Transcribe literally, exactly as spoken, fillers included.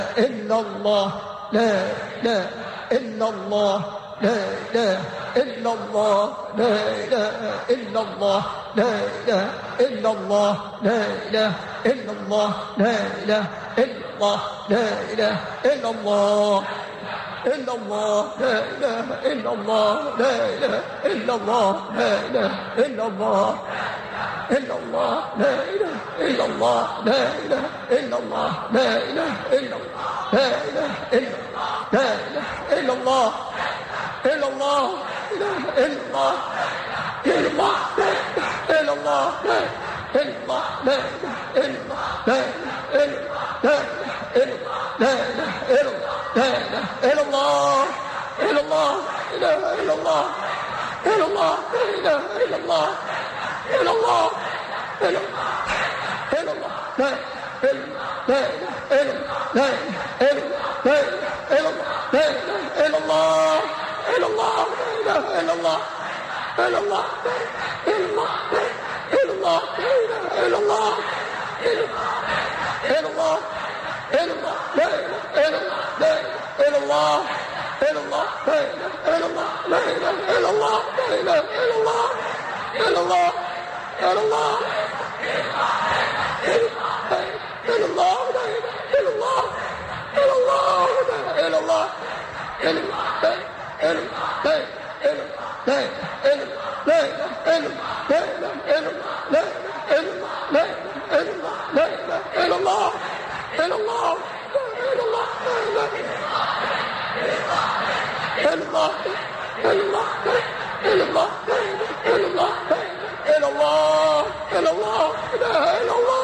إلا الله لا إله إلا الله لا إله إلا الله لا إله إلا الله لا إله إلا الله لا إله إلا الله لا إله إلا الله لا إله إلا الله إلا الله لا إله إلا الله لا إله إلا الله لا إله إلا الله إلا الله لا إله إلا الله لا إله إلا الله لا إله إلا الله لا إله إلا الله لا إله إلا الله إلا الله لا إله إلا الله إلا الله إلا الله لا إلا الله لا إله إلا الله لا إله إلا الله لا إله إلا الله لا إله إلا الله لا إله إلا الله إلا الله لا إله إلا الله إلا الله إلا الله إلا الله لا لا إله لا إله لا إله لا إله إلا الله إلا الله لا إله إلا الله إلا الله إلا الله إلا الله لا إله إلا الله إلا الله إلا الله لا إله إلا الله إلا الله لا إله إلا الله لا إله إلا الله لا إله إلا الله إلا الله إلا الله إلا الله لا إله إلا الله إلا الله لا إله إلا الله إلا الله لا إله إلا الله إلا الله إلا الله إلا الله إلا الله إلا الله إلا الله إلا الله إلا الله إلا الله إلا الله إلا الله